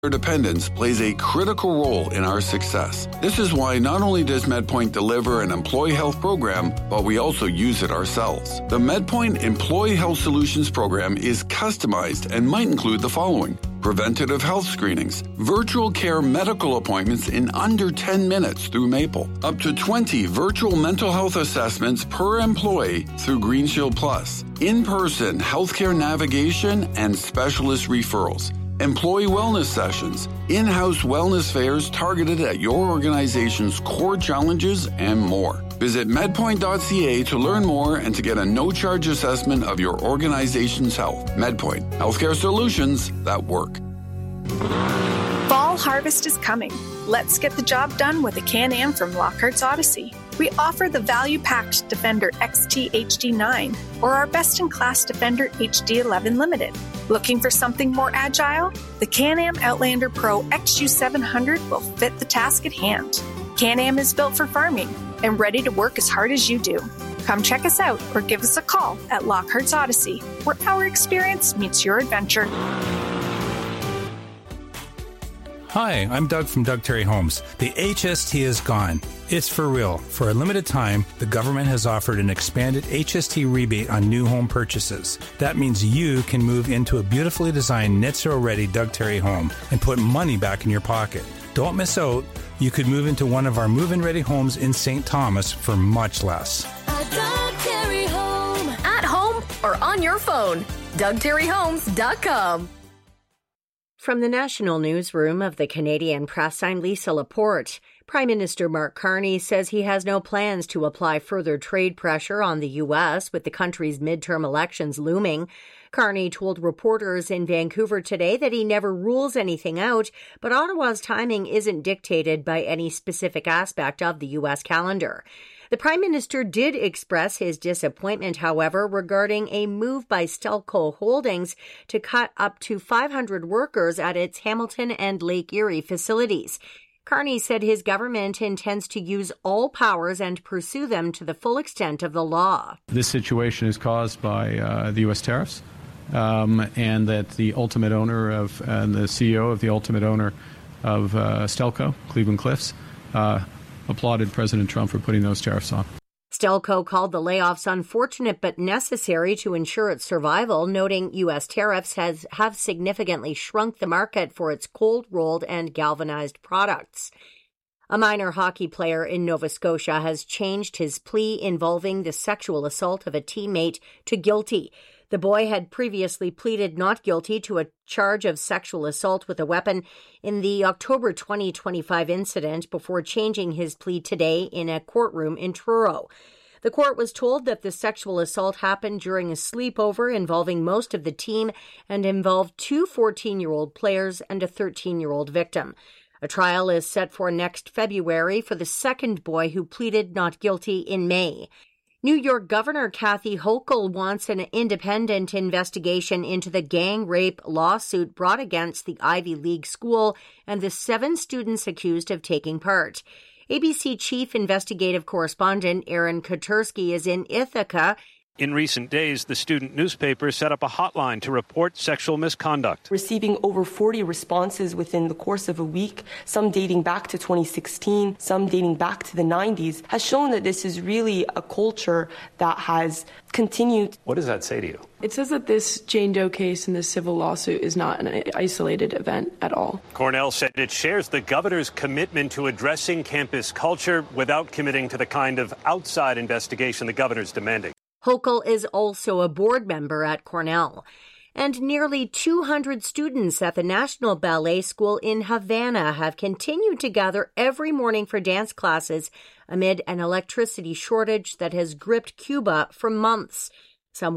dependence plays a critical role in our success. This is why not only does MedPoint deliver an employee health program, but we also use it ourselves. The MedPoint Employee Health Solutions program is customized and might include the following: preventative health screenings, virtual care medical appointments in under 10 minutes through Maple, up to 20 virtual mental health assessments per employee through GreenShield Plus, in-person healthcare navigation and specialist referrals, employee wellness sessions, in-house wellness fairs targeted at your organization's core challenges, and more. Visit medpoint.ca to learn more and to get a no-charge assessment of your organization's health. MedPoint, healthcare solutions that work. Fall harvest is coming. Let's get the job done with a Can-Am from Lockhart's Odyssey. We offer the value-packed Defender XT HD9 or our best-in-class Defender HD11 Limited. Looking for something more agile? The Can-Am Outlander Pro XU700 will fit the task at hand. Can-Am is built for farming and ready to work as hard as you do. Come check us out or give us a call at Lockhart's Odyssey, where our experience meets your adventure. Hi, I'm Doug from Doug Terry Homes. The HST is gone. It's for real. For a limited time, the government has offered an expanded HST rebate on new home purchases. That means you can move into a beautifully designed net zero ready Doug Terry home and put money back in your pocket. Don't miss out. You could move into one of our move-in ready homes in St. Thomas for much less. A Doug Terry home. At home or on your phone. DougTerryHomes.com. From the National Newsroom of the Canadian Press, I'm Lisa Laporte. Prime Minister Mark Carney says he has no plans to apply further trade pressure on the U.S. with the country's midterm elections looming. Carney told reporters in Vancouver today that he never rules anything out, but Ottawa's timing isn't dictated by any specific aspect of the U.S. calendar. The Prime Minister did express his disappointment, however, regarding a move by Stelco Holdings to cut up to 500 workers at its Hamilton and Lake Erie facilities. Carney said his government intends to use all powers and pursue them to the full extent of the law. This situation is caused by the U.S. tariffs, and that the ultimate owner of, and the CEO of the ultimate owner of Stelco, Cleveland Cliffs, applauded President Trump for putting those tariffs on. Stelco called the layoffs unfortunate but necessary to ensure its survival, noting U.S. tariffs have significantly shrunk the market for its cold-rolled and galvanized products. A minor hockey player in Nova Scotia has changed his plea involving the sexual assault of a teammate to guilty. The boy had previously pleaded not guilty to a charge of sexual assault with a weapon in the October 2025 incident before changing his plea today in a courtroom in Truro. The court was told that the sexual assault happened during a sleepover involving most of the team and involved two 14-year-old players and a 13-year-old victim. A trial is set for next February for the second boy who pleaded not guilty in May. New York Governor Kathy Hochul wants an independent investigation into the gang rape lawsuit brought against the Ivy League school and the 7 students accused of taking part. ABC Chief Investigative Correspondent Aaron Katersky is in Ithaca. In recent days, the student newspaper set up a hotline to report sexual misconduct. Receiving over 40 responses within the course of a week, some dating back to 2016, some dating back to the 90s, has shown that this is really a culture that has continued. What does that say to you? It says that this Jane Doe case and this civil lawsuit is not an isolated event at all. Cornell said it shares the governor's commitment to addressing campus culture without committing to the kind of outside investigation the governor's demanding. Hochul is also a board member at Cornell. And nearly 200 students at the National Ballet School in Havana have continued to gather every morning for dance classes amid an electricity shortage that has gripped Cuba for months. Some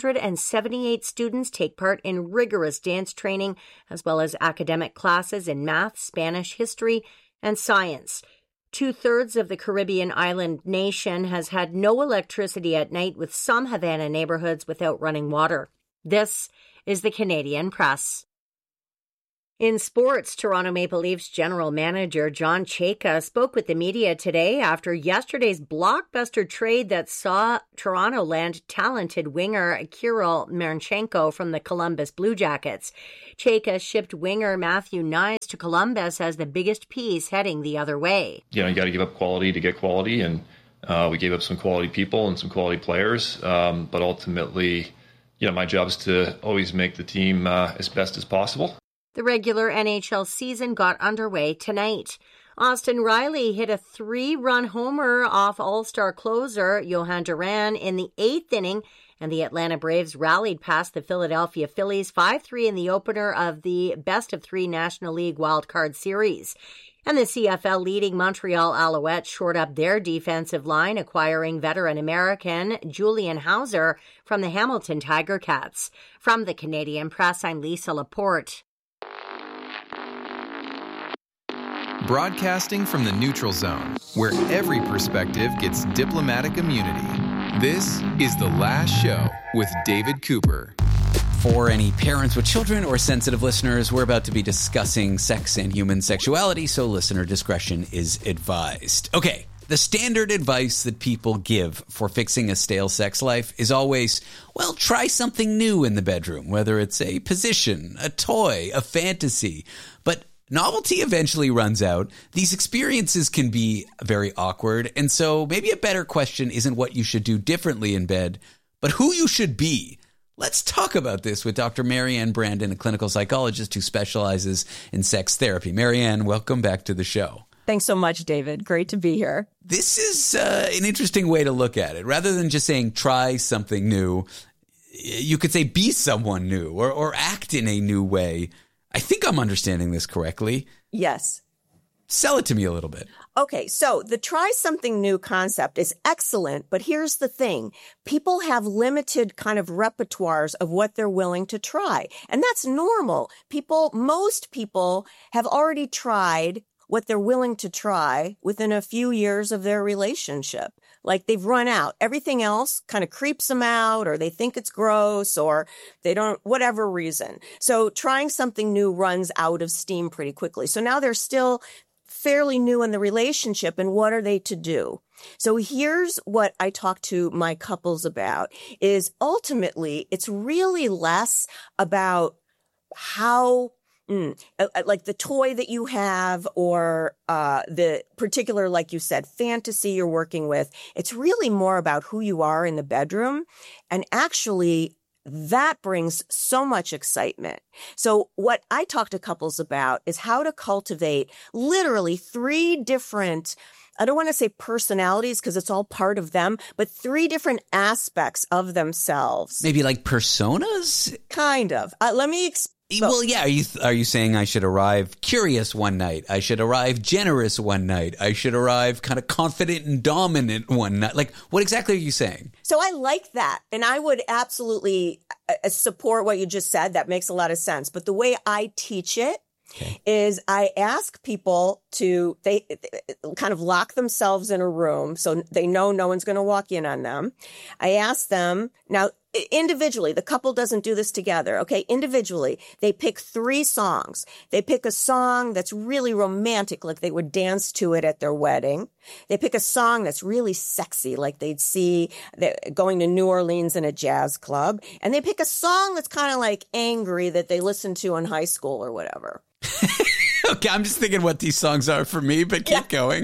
178 students take part in rigorous dance training, as well as academic classes in math, Spanish, history, and science. 2/3 of the Caribbean island nation has had no electricity at night, with some Havana neighborhoods without running water. This is the Canadian Press. In sports, Toronto Maple Leafs general manager John Chayka spoke with the media today after yesterday's blockbuster trade that saw Toronto land talented winger Kirill Marchenko from the Columbus Blue Jackets. Chayka shipped winger Matthew Knies to Columbus as the biggest piece heading the other way. You got to give up quality to get quality, and we gave up some quality people and some quality players, but ultimately, my job is to always make the team as best as possible. The regular NHL season got underway tonight. Austin Riley hit a 3-run homer off All-Star closer Johan Duran in the 8th inning, and the Atlanta Braves rallied past the Philadelphia Phillies 5-3 in the opener of the best-of-3 National League wildcard series. And the CFL leading Montreal Alouettes shored up their defensive line, acquiring veteran American Julian Hauser from the Hamilton Tiger Cats. From the Canadian Press, I'm Lisa Laporte. Broadcasting from the neutral zone, where every perspective gets diplomatic immunity. This is The Last Show with David Cooper. For any parents with children or sensitive listeners, we're about to be discussing sex and human sexuality, so listener discretion is advised. Okay, the standard advice that people give for fixing a stale sex life is always, well, try something new in the bedroom, whether it's a position, a toy, a fantasy. But novelty eventually runs out. These experiences can be very awkward, and so maybe a better question isn't what you should do differently in bed, but who you should be. Let's talk about this with Dr. Marianne Brandon, a clinical psychologist who specializes in sex therapy. Marianne, welcome back to the show. Thanks so much, David. Great to be here. This is an interesting way to look at it. Rather than just saying try something new, you could say be someone new or act in a new way. I think I'm understanding this correctly. Yes. Sell it to me a little bit. Okay, so the try something new concept is excellent, but here's the thing. People have limited kind of repertoires of what they're willing to try, and that's normal. Most people have already tried what they're willing to try within a few years of their relationship. Like they've run out. Everything else kind of creeps them out, or they think it's gross, or they don't, whatever reason. So trying something new runs out of steam pretty quickly. So now they're still fairly new in the relationship, and what are they to do? So here's what I talk to my couples about is ultimately it's really less about how like the toy that you have or the particular, like you said, fantasy you're working with. It's really more about who you are in the bedroom. And actually, that brings so much excitement. So what I talk to couples about is how to cultivate literally 3 different, I don't want to say personalities because it's all part of them, but 3 different aspects of themselves. Maybe like personas? Kind of. Let me explain. Well, yeah. Are you saying I should arrive curious one night? I should arrive generous one night. I should arrive kind of confident and dominant one night. Like, what exactly are you saying? So I like that. And I would absolutely support what you just said. That makes a lot of sense. But the way I teach it is I ask people they kind of lock themselves in a room so they know no one's going to walk in on them. I ask them, now individually, the couple doesn't do this together, okay? Individually, they pick 3 songs. They pick a song that's really romantic, like they would dance to it at their wedding. They pick a song that's really sexy, like they'd see going to New Orleans in a jazz club. And they pick a song that's kind of like angry that they listened to in high school or whatever. Okay, I'm just thinking what these songs are for me, but keep going.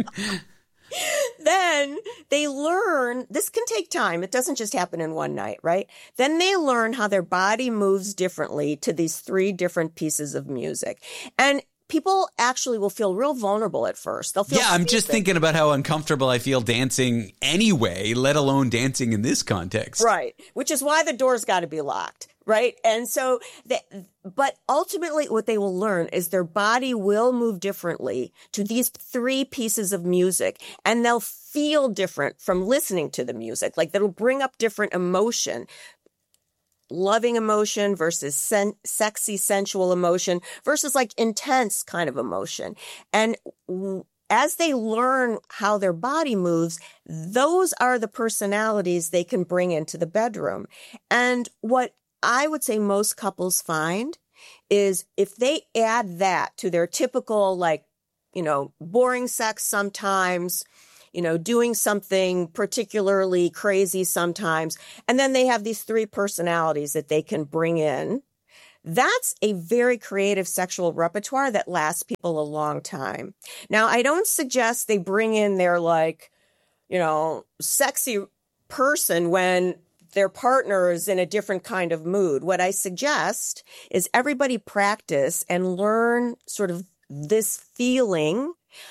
Then they learn, this can take time. It doesn't just happen in one night, right? Then they learn how their body moves differently to these 3 different pieces of music. And people actually will feel real vulnerable at first. They'll feel I'm just thinking about how uncomfortable I feel dancing anyway, let alone dancing in this context. Right, which is why the door's got to be locked. Right. And so, but ultimately what they will learn is their body will move differently to these 3 pieces of music, and they'll feel different from listening to the music. Like that'll bring up different emotion, loving emotion versus sexy, sensual emotion versus like intense kind of emotion. And as they learn how their body moves, those are the personalities they can bring into the bedroom. And what I would say most couples find is if they add that to their typical, like, boring sex sometimes, doing something particularly crazy sometimes, and then they have these 3 personalities that they can bring in. That's a very creative sexual repertoire that lasts people a long time. Now, I don't suggest they bring in their, like, sexy person when their partner is in a different kind of mood. What I suggest is everybody practice and learn sort of this feeling,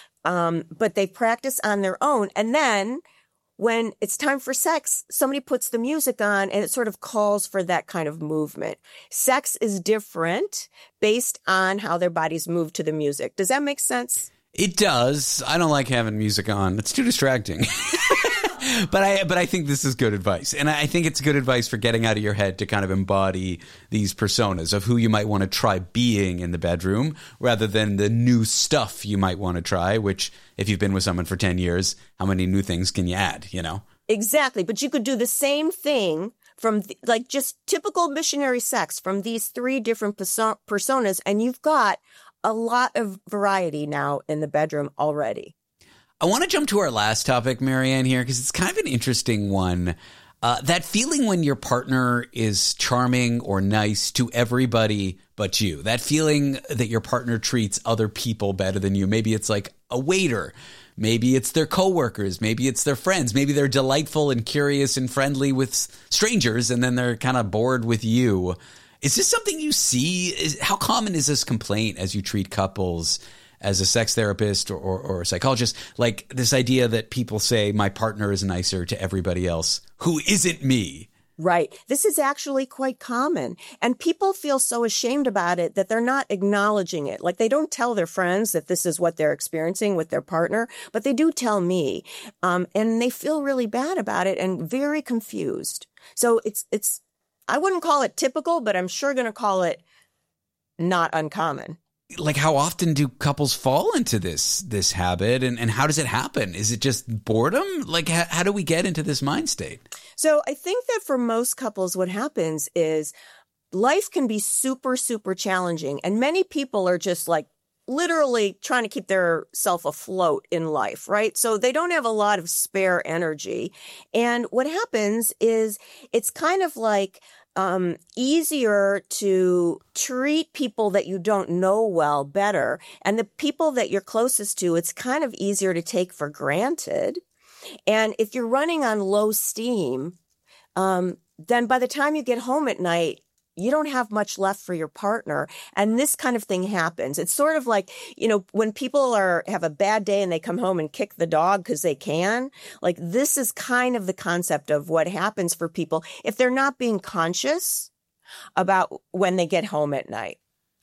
but they practice on their own. And then when it's time for sex, somebody puts the music on and it sort of calls for that kind of movement. Sex is different based on how their bodies move to the music. Does that make sense? It does. I don't like having music on. It's too distracting. But I think this is good advice. And I think it's good advice for getting out of your head to kind of embody these personas of who you might want to try being in the bedroom rather than the new stuff you might want to try, which if you've been with someone for 10 years, how many new things can you add, Exactly. But you could do the same thing from like just typical missionary sex from these 3 different personas. And you've got a lot of variety now in the bedroom already. I want to jump to our last topic, Marianne, here, because it's kind of an interesting one. That feeling when your partner is charming or nice to everybody but you. That feeling that your partner treats other people better than you. Maybe it's like a waiter. Maybe it's their coworkers. Maybe it's their friends. Maybe they're delightful and curious and friendly with strangers, and then they're kind of bored with you. Is this something you see? How common is this complaint as you treat couples as a sex therapist or a psychologist? Like this idea that people say my partner is nicer to everybody else who isn't me. Right. This is actually quite common. And people feel so ashamed about it that they're not acknowledging it. Like they don't tell their friends that this is what they're experiencing with their partner, but they do tell me. And they feel really bad about it and very confused. So it's I wouldn't call it typical, but I'm sure going to call it not uncommon. Like how often do couples fall into this habit and how does it happen? Is it just boredom? Like how do we get into this mind state? So I think that for most couples, what happens is life can be super, super challenging. And many people are just like literally trying to keep their self afloat in life, right? So they don't have a lot of spare energy. And what happens is it's kind of like easier to treat people that you don't know well better. And the people that you're closest to, it's kind of easier to take for granted. And if you're running on low steam, then by the time you get home at night, you don't have much left for your partner. And this kind of thing happens. It's sort of like, when people have a bad day and they come home and kick the dog because they can, like this is kind of the concept of what happens for people if they're not being conscious about when they get home at night.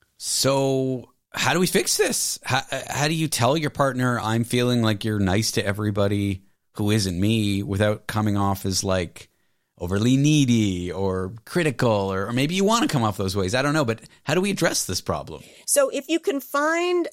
So how do we fix this? How do you tell your partner, I'm feeling like you're nice to everybody who isn't me without coming off as like overly needy or critical, or maybe you want to come off those ways. I don't know. But how do we address this problem? So if you can find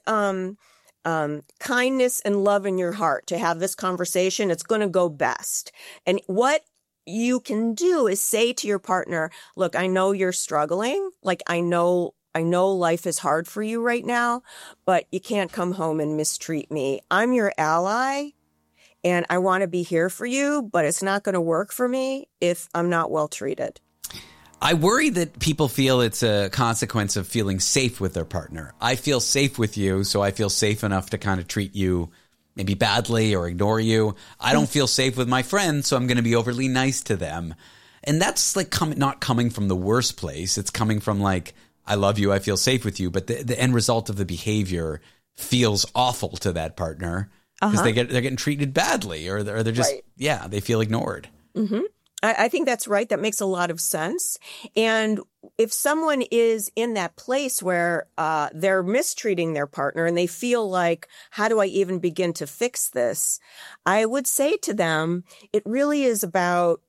kindness and love in your heart to have this conversation, it's going to go best. And what you can do is say to your partner, look, I know you're struggling. Like, I know life is hard for you right now, but you can't come home and mistreat me. I'm your ally. And I want to be here for you, but it's not going to work for me if I'm not well treated. I worry that people feel it's a consequence of feeling safe with their partner. I feel safe with you, so I feel safe enough to kind of treat you maybe badly or ignore you. I don't feel safe with my friends, so I'm going to be overly nice to them. And that's like not coming from the worst place. It's coming from like, I love you, I feel safe with you. But the end result of the behavior feels awful to that partner. Because they're getting treated badly or they're just, right. They feel ignored. Mm-hmm. I think that's right. That makes a lot of sense. And if someone is in that place where they're mistreating their partner and they feel like, how do I even begin to fix this? I would say to them, it really is about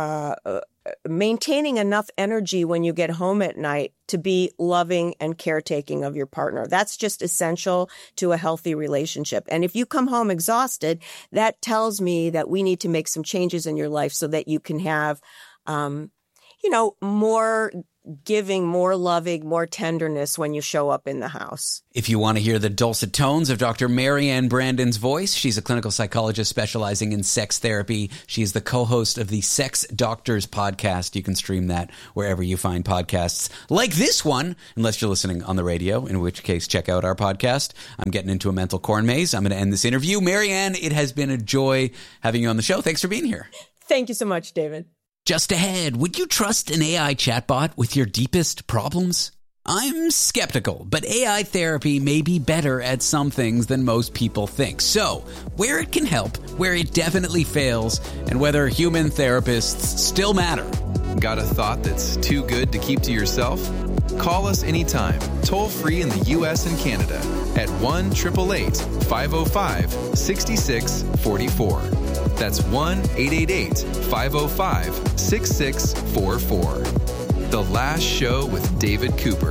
maintaining enough energy when you get home at night to be loving and caretaking of your partner. That's just essential to a healthy relationship. And if you come home exhausted, that tells me that we need to make some changes in your life so that you can have, more giving, more loving, more tenderness when you show up in the house. If you want to hear the dulcet tones of Dr. Marianne Brandon's voice, she's a clinical psychologist specializing in sex therapy. She is the co-host of the Sex Doctors podcast. You can stream that wherever you find podcasts like this one, unless you're listening on the radio, in which case check out our podcast. I'm getting into a mental corn maze. I'm going to end this interview. Marianne, it has been a joy having you on the show. Thanks for being here. Thank you so much, David. Just ahead, would you trust an AI chatbot with your deepest problems? I'm skeptical, but AI therapy may be better at some things than most people think. So, where it can help, where it definitely fails, and whether human therapists still matter. Got a thought that's too good to keep to yourself? Call us anytime, toll free in the U.S. and Canada at 1-888-505-6644. That's 1-888-505-6644. The Last Show with David Cooper.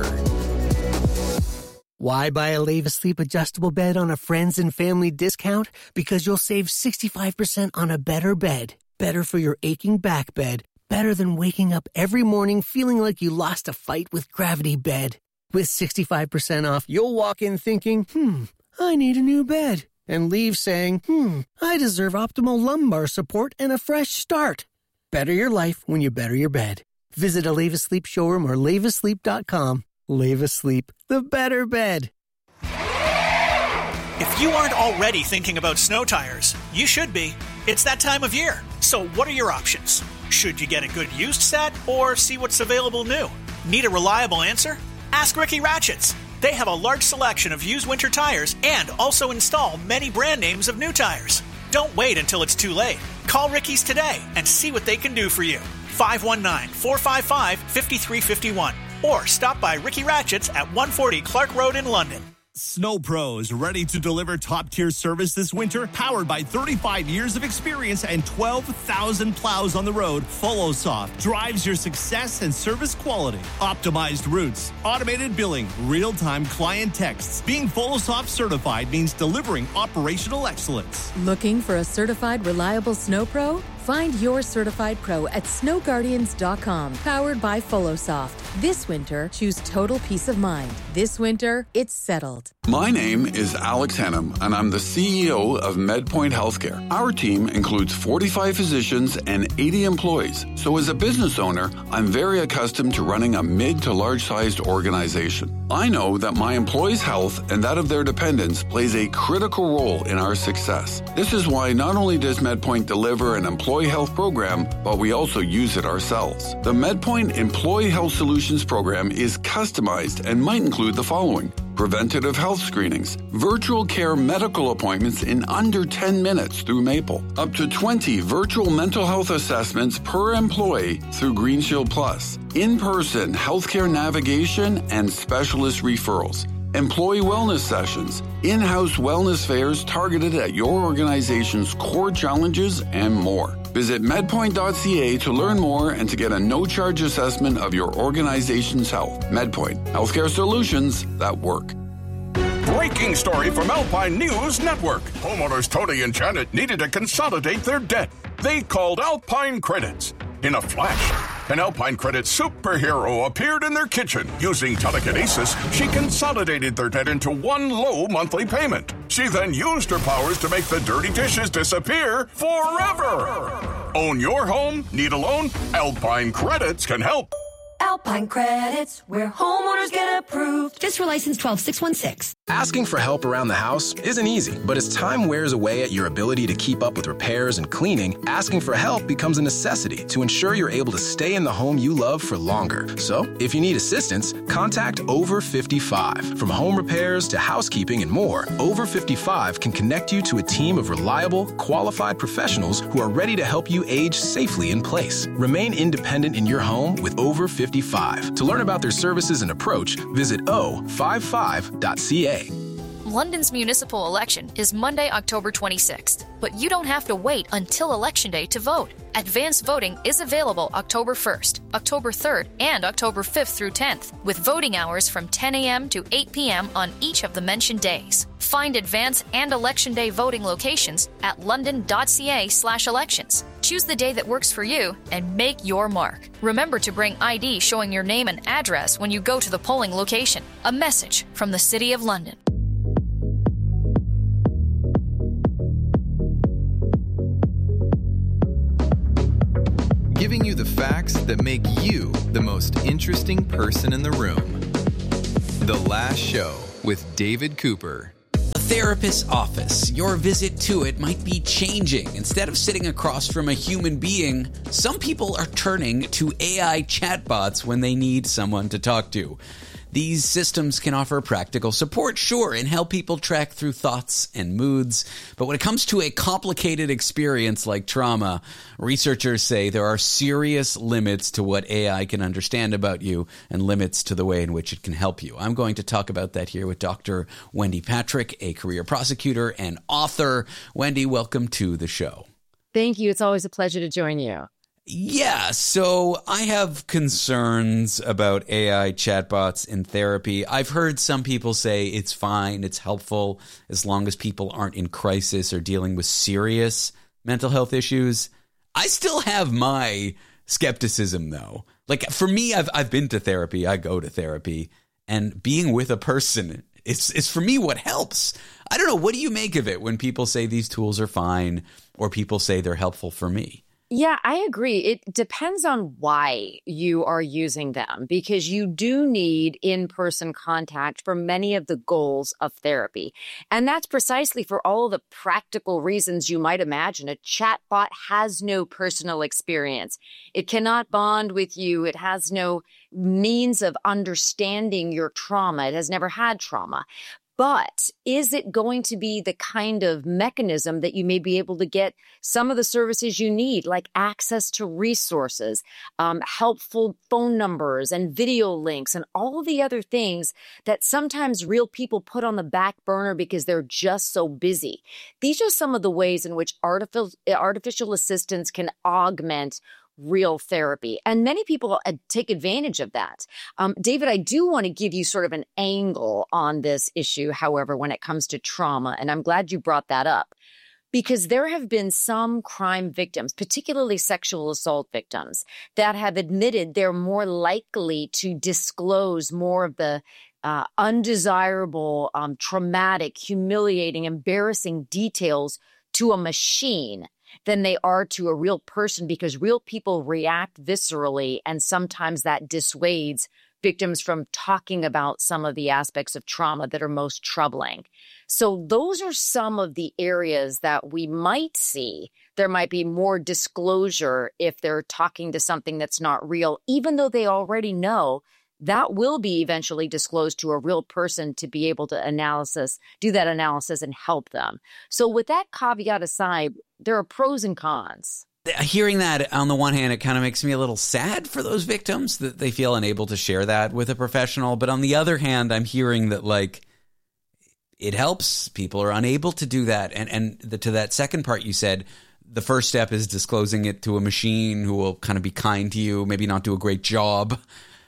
Why buy a Leva Sleep adjustable bed on a friends and family discount? Because you'll save 65% on a better bed. Better for your aching back bed. Better than waking up every morning feeling like you lost a fight with Gravity Bed. With 65% off, you'll walk in thinking, I need a new bed. And leave saying, I deserve optimal lumbar support and a fresh start. Better your life when you better your bed. Visit a Leva Sleep showroom or levasleep.com. Leva Sleep, the better bed. If you aren't already thinking about snow tires, you should be. It's that time of year. So what are your options? Should you get a good used set or see what's available new? Need a reliable answer? Ask Ricky Ratchets. They have a large selection of used winter tires and also install many brand names of new tires. Don't wait until it's too late. Call Ricky's today and see what they can do for you. 519-455-5351 or stop by Ricky Ratchets at 140 Clark Road in London. Snow Pros, ready to deliver top-tier service this winter? Powered by 35 years of experience and 12,000 plows on the road, FollowSoft drives your success and service quality. Optimized routes, automated billing, real-time client texts. Being FollowSoft certified means delivering operational excellence. Looking for a certified, reliable Snow Pro? Find your certified pro at snowguardians.com. Powered by FollowSoft. This winter, choose total peace of mind. This winter, it's settled. My name is Alex Hennum, and I'm the CEO of MedPoint Healthcare. Our team includes 45 physicians and 80 employees. So as a business owner, I'm very accustomed to running a mid to large-sized organization. I know that my employees' health and that of their dependents plays a critical role in our success. This is why not only does MedPoint deliver an employee health program, but we also use it ourselves. The MedPoint Employee Health Solutions program is customized and might include the following: preventative health screenings, virtual care medical appointments in under 10 minutes through Maple, up to 20 virtual mental health assessments per employee through GreenShield Plus, in-person healthcare navigation and specialist referrals, employee wellness sessions, in-house wellness fairs targeted at your organization's core challenges, and more. Visit medpoint.ca to learn more and to get a no-charge assessment of your organization's health. MedPoint, healthcare solutions that work. Breaking story from Alpine News Network. Homeowners Tony and Janet needed to consolidate their debt. They called Alpine Credits. In a flash, an Alpine Credit superhero appeared in their kitchen. Using telekinesis, she consolidated their debt into one low monthly payment. She then used her powers to make the dirty dishes disappear forever. Own your home? Need a loan? Alpine Credits can help. Alpine Credits, where homeowners get approved. FSR license 12616. Asking for help around the house isn't easy, but as time wears away at your ability to keep up with repairs and cleaning, asking for help becomes a necessity to ensure you're able to stay in the home you love for longer. So, if you need assistance, contact Over 55. From home repairs to housekeeping and more, Over 55 can connect you to a team of reliable, qualified professionals who are ready to help you age safely in place. Remain independent in your home with Over 55. To learn about their services and approach, visit o55.ca. London's municipal election is Monday, October 26th, but you don't have to wait until Election Day to vote. Advanced voting is available October 1st, October 3rd, and October 5th through 10th, with voting hours from 10 a.m. to 8 p.m. on each of the mentioned days. Find Advance and Election Day voting locations at london.ca/elections. Choose the day that works for you and make your mark. Remember to bring ID showing your name and address when you go to the polling location. A message from the City of London. Giving you the facts that make you the most interesting person in the room. The Last Show with David Cooper. A therapist's office, your visit to it might be changing. Instead of sitting across from a human being, some people are turning to AI chatbots when they need someone to talk to. These systems can offer practical support, sure, and help people track through thoughts and moods. But when it comes to a complicated experience like trauma, researchers say there are serious limits to what AI can understand about you and limits to the way in which it can help you. I'm going to talk about that here with Dr. Wendy Patrick, a career prosecutor and author. Wendy, welcome to the show. Thank you. It's always a pleasure to join you. Yeah, so I have concerns about AI chatbots in therapy. I've heard some people say it's fine, it's helpful, as long as people aren't in crisis or dealing with serious mental health issues. I still have my skepticism, though. Like, for me, I've been to therapy, I go to therapy, and being with a person is for me what helps. I don't know, what do you make of it when people say these tools are fine or people say they're helpful for me? Yeah, I agree. It depends on why you are using them, because you do need in-person contact for many of the goals of therapy. And that's precisely for all of the practical reasons you might imagine. A chatbot has no personal experience. It cannot bond with you. It has no means of understanding your trauma. It has never had trauma. But is it going to be the kind of mechanism that you may be able to get some of the services you need, like access to resources, helpful phone numbers and video links and all of the other things that sometimes real people put on the back burner because they're just so busy? These are some of the ways in which artificial assistance can augment real therapy. And many people take advantage of that. David, I do want to give you sort of an angle on this issue, however, when it comes to trauma. And I'm glad you brought that up, because there have been some crime victims, particularly sexual assault victims, that have admitted they're more likely to disclose more of the undesirable, traumatic, humiliating, embarrassing details to a machine than they are to a real person, because real people react viscerally, and sometimes that dissuades victims from talking about some of the aspects of trauma that are most troubling. So those are some of the areas that we might see. There might be more disclosure if they're talking to something that's not real, even though they already know that will be eventually disclosed to a real person to be able to do that analysis and help them. So with that caveat aside, there are pros and cons. Hearing that, on the one hand, it kind of makes me a little sad for those victims that they feel unable to share that with a professional. But on the other hand, I'm hearing that, like, it helps. People are unable to do that. And to that second part you said, the first step is disclosing it to a machine who will kind of be kind to you, maybe not do a great job.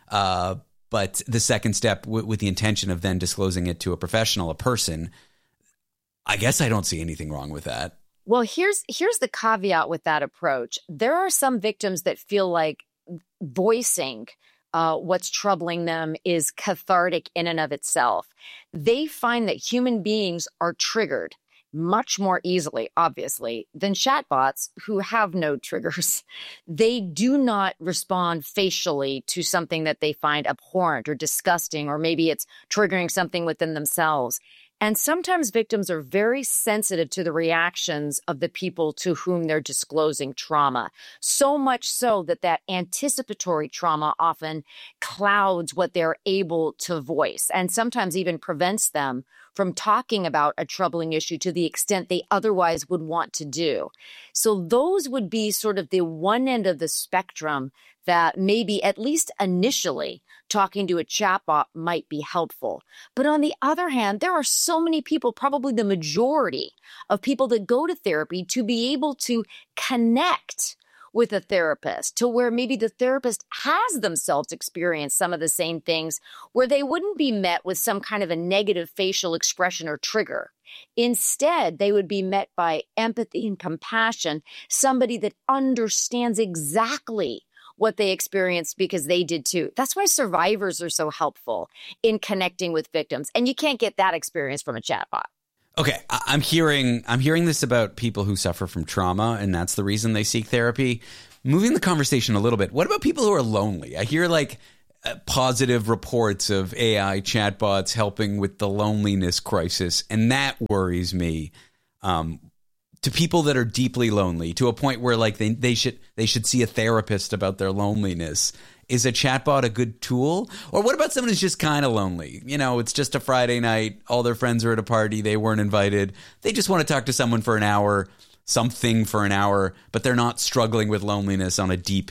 But the second step with the intention of then disclosing it to a professional, a person, I guess I don't see anything wrong with that. Well, here's the caveat with that approach. There are some victims that feel like voicing what's troubling them is cathartic in and of itself. They find that human beings are triggered much more easily, obviously, than chatbots who have no triggers. They do not respond facially to something that they find abhorrent or disgusting, or maybe it's triggering something within themselves. And sometimes victims are very sensitive to the reactions of the people to whom they're disclosing trauma. So much so that anticipatory trauma often clouds what they're able to voice, and sometimes even prevents them from talking about a troubling issue to the extent they otherwise would want to do. So those would be sort of the one end of the spectrum that maybe, at least initially, talking to a chatbot might be helpful. But on the other hand, there are so many people, probably the majority of people that go to therapy, to be able to connect with a therapist to where maybe the therapist has themselves experienced some of the same things where they wouldn't be met with some kind of a negative facial expression or trigger. Instead, they would be met by empathy and compassion, somebody that understands exactly what they experienced because they did too. That's why survivors are so helpful in connecting with victims. And you can't get that experience from a chatbot. Okay, I'm hearing this about people who suffer from trauma, and that's the reason they seek therapy. Moving the conversation a little bit, what about people who are lonely? I hear like positive reports of AI chatbots helping with the loneliness crisis, and that worries me. To people that are deeply lonely, to a point where like they should see a therapist about their loneliness. Is a chatbot a good tool? Or what about someone who's just kind of lonely? You know, it's just a Friday night. All their friends are at a party. They weren't invited. They just want to talk to someone for an hour, something for an hour, but they're not struggling with loneliness in a deep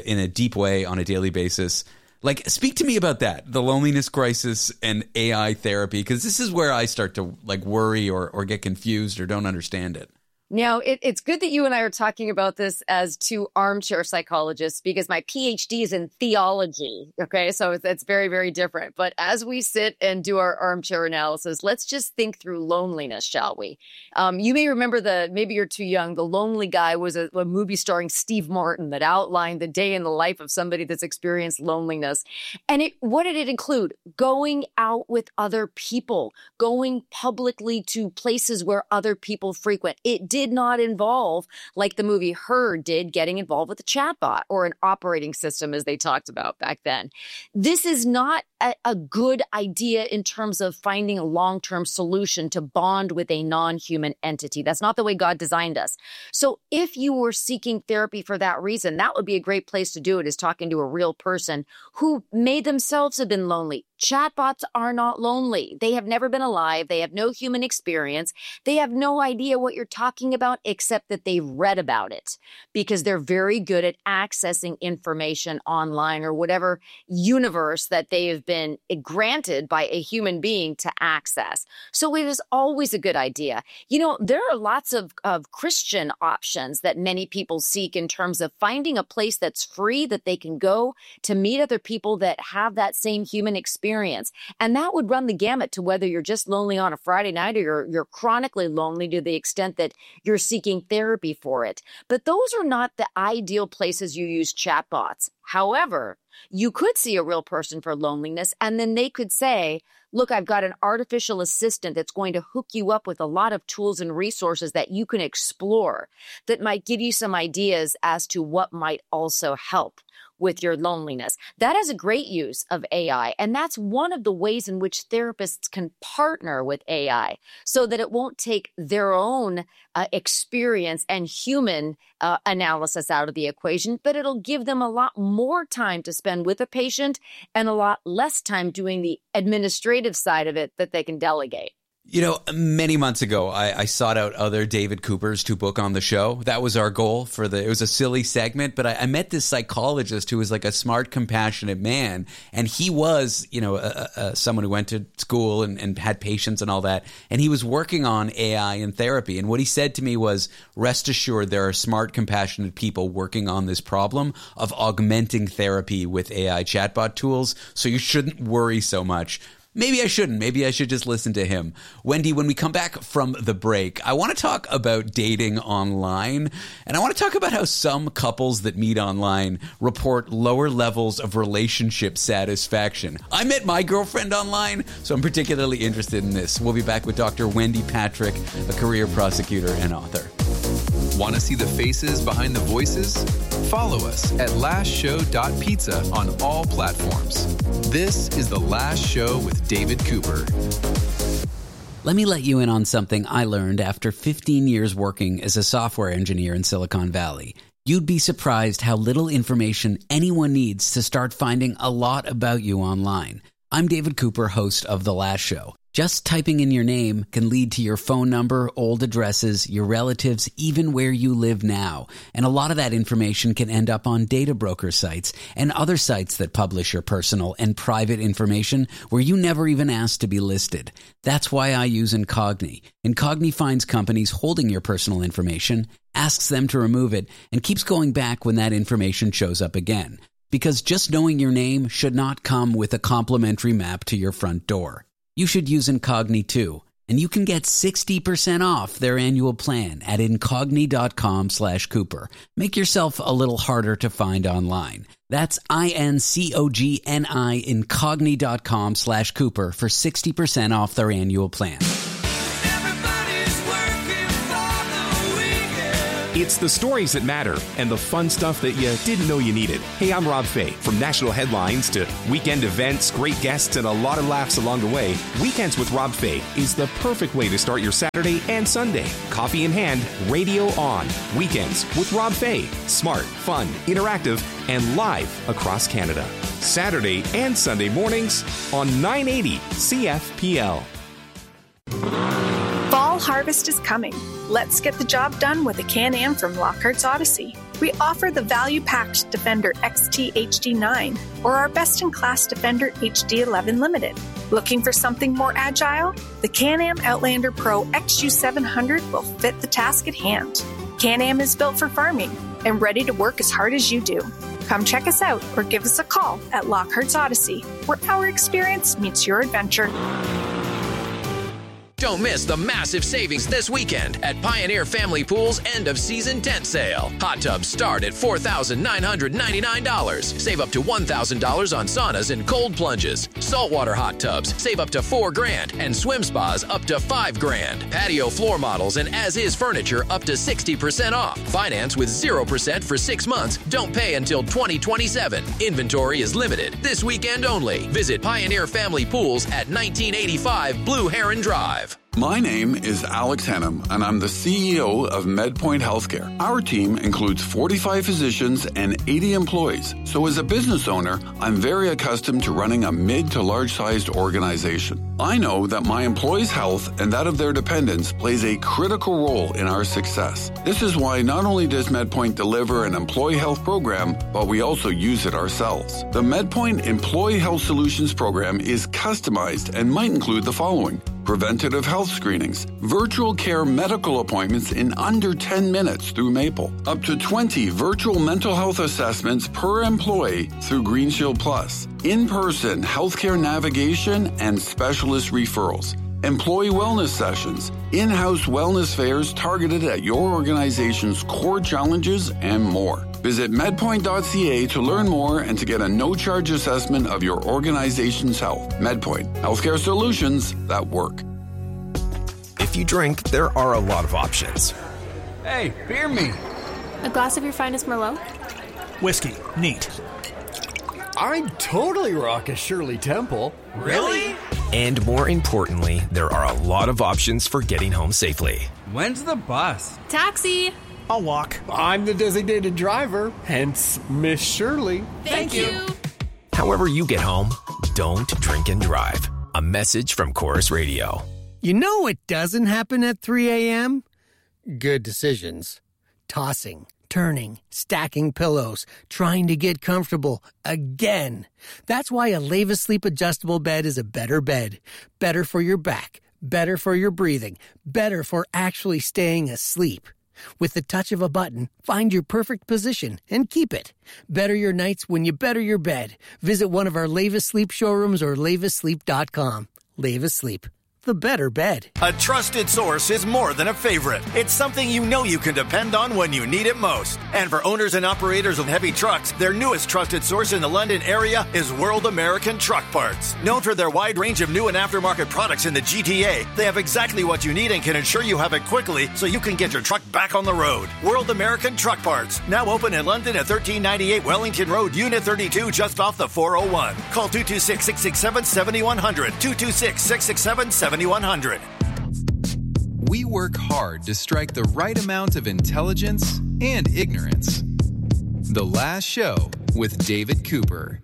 way on a daily basis. Like, speak to me about that, the loneliness crisis and AI therapy, because this is where I start to like worry or get confused or don't understand it. Now, it's good that you and I are talking about this as two armchair psychologists because my PhD is in theology, okay? So it's very, very different. But as we sit and do our armchair analysis, let's just think through loneliness, shall we? You may remember maybe you're too young, The Lonely Guy was a movie starring Steve Martin that outlined the day in the life of somebody that's experienced loneliness. And what did it include? Going out with other people, going publicly to places where other people frequent. It did not involve, like the movie Her did, getting involved with a chatbot or an operating system, as they talked about back then. This is not a good idea in terms of finding a long-term solution to bond with a non-human entity. That's not the way God designed us. So if you were seeking therapy for that reason, that would be a great place to do it, is talking to a real person who may themselves have been lonely. Chatbots are not lonely. They have never been alive. They have no human experience. They have no idea what you're talking about except that they've read about it because they're very good at accessing information online or whatever universe that they have been granted by a human being to access. So it is always a good idea. You know, there are lots of Christian options that many people seek in terms of finding a place that's free that they can go to meet other people that have that same human experience. And that would run the gamut to whether you're just lonely on a Friday night or you're chronically lonely to the extent that you're seeking therapy for it. But those are not the ideal places you use chatbots. However, you could see a real person for loneliness, and then they could say, look, I've got an artificial assistant that's going to hook you up with a lot of tools and resources that you can explore that might give you some ideas as to what might also help with your loneliness. That is a great use of AI. And that's one of the ways in which therapists can partner with AI so that it won't take their own experience and human analysis out of the equation, but it'll give them a lot more time to spend with a patient and a lot less time doing the administrative side of it that they can delegate. You know, many months ago, I sought out other David Coopers to book on the show. That was our goal it was a silly segment, but I met this psychologist who was like a smart, compassionate man. And he was, you know, someone who went to school and had patients and all that. And he was working on AI and therapy. And what he said to me was, rest assured, there are smart, compassionate people working on this problem of augmenting therapy with AI chatbot tools. So you shouldn't worry so much. Maybe I shouldn't. Maybe I should just listen to him. Wendy, when we come back from the break, I want to talk about dating online. And I want to talk about how some couples that meet online report lower levels of relationship satisfaction. I met my girlfriend online, so I'm particularly interested in this. We'll be back with Dr. Wendy Patrick, a career prosecutor and author. Want to see the faces behind the voices? Follow us at lastshow.pizza on all platforms. This is The Last Show with David Cooper. Let me let you in on something I learned after 15 years working as a software engineer in Silicon Valley. You'd be surprised how little information anyone needs to start finding a lot about you online. I'm David Cooper, host of The Last Show. Just typing in your name can lead to your phone number, old addresses, your relatives, even where you live now. And a lot of that information can end up on data broker sites and other sites that publish your personal and private information where you never even asked to be listed. That's why I use Incogni. Incogni finds companies holding your personal information, asks them to remove it, and keeps going back when that information shows up again. Because just knowing your name should not come with a complimentary map to your front door. You should use Incogni too, and you can get 60% off their annual plan at incogni.com/Cooper. Make yourself a little harder to find online. That's INCOGNI, incogni.com/Cooper for 60% off their annual plan. It's the stories that matter and the fun stuff that you didn't know you needed. Hey, I'm Rob Fay. From national headlines to weekend events, great guests, and a lot of laughs along the way, Weekends with Rob Fay is the perfect way to start your Saturday and Sunday. Coffee in hand, radio on. Weekends with Rob Fay. Smart, fun, interactive, and live across Canada. Saturday and Sunday mornings on 980 CFPL. Fall harvest is coming. Let's get the job done with a Can-Am from Lockhart's Odyssey. We offer the value-packed Defender XT HD9 or our best-in-class Defender HD11 Limited. Looking for something more agile? The Can-Am Outlander Pro XU700 will fit the task at hand. Can-Am is built for farming and ready to work as hard as you do. Come check us out or give us a call at Lockhart's Odyssey, where our experience meets your adventure. Don't miss the massive savings this weekend at Pioneer Family Pool's end-of-season tent sale. Hot tubs start at $4,999. Save up to $1,000 on saunas and cold plunges. Saltwater hot tubs save up to $4,000, and swim spas up to $5,000. Patio floor models and as-is furniture up to 60% off. Finance with 0% for 6 months. Don't pay until 2027. Inventory is limited. This weekend only. Visit Pioneer Family Pools at 1985 Blue Heron Drive. My name is Alex Hennum, and I'm the CEO of MedPoint Healthcare. Our team includes 45 physicians and 80 employees. So as a business owner, I'm very accustomed to running a mid to large-sized organization. I know that my employees' health and that of their dependents plays a critical role in our success. This is why not only does MedPoint deliver an employee health program, but we also use it ourselves. The MedPoint Employee Health Solutions program is customized and might include the following: preventative health screenings, virtual care medical appointments in under 10 minutes through Maple, up to 20 virtual mental health assessments per employee through GreenShield Plus, in-person healthcare navigation and specialist referrals, employee wellness sessions, in-house wellness fairs targeted at your organization's core challenges, and more. Visit medpoint.ca to learn more and to get a no-charge assessment of your organization's health. MedPoint, healthcare solutions that work. If you drink, there are a lot of options. Hey, beer me. A glass of your finest Merlot? Whiskey. Neat. I'd totally rock a Shirley Temple. Really? And more importantly, there are a lot of options for getting home safely. When's the bus? Taxi. I'll walk. I'm the designated driver, hence Miss Shirley. Thank you. However you get home, don't drink and drive. A message from Chorus Radio. You know what doesn't happen at 3 a.m.? Good decisions. Tossing, turning, stacking pillows, trying to get comfortable again. That's why a Leva Sleep adjustable bed is a better bed. Better for your back, better for your breathing, better for actually staying asleep. With the touch of a button, find your perfect position and keep it. Better your nights when you better your bed. Visit one of our Leva Sleep showrooms or levasleep.com. Leva Sleep, the better bed. A trusted source is more than a favorite. It's something you know you can depend on when you need it most. And for owners and operators of heavy trucks, their newest trusted source in the London area is World American Truck Parts. Known for their wide range of new and aftermarket products in the GTA, they have exactly what you need and can ensure you have it quickly so you can get your truck back on the road. World American Truck Parts, now open in London at 1398 Wellington Road, Unit 32, just off the 401. Call 226-667-7100, 226-667-7100. We work hard to strike the right amount of intelligence and ignorance. The Last Show with David Cooper.